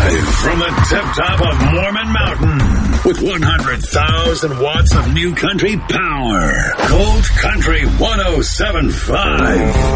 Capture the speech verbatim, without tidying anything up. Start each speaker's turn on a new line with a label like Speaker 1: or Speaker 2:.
Speaker 1: Live from the tip-top of Mormon Mountain with one hundred thousand watts of new country power. Colt Country one oh seven point five.